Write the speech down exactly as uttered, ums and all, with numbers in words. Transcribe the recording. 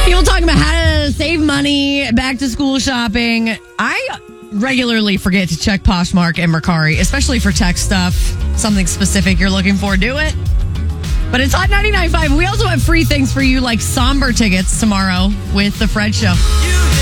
People talking about how to save money, back to school shopping. I regularly forget to check Poshmark and Mercari, especially for tech stuff, something specific you're looking for. Do it. But it's Hot ninety-nine point five. We also have free things for you, like Somber tickets tomorrow with The Fred Show.